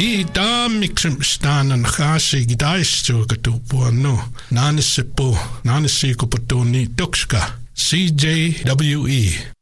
I daamiksim staanan haasi gidaistuukatupuannu naanisipu naanisiikuputtuuni tukska CJWE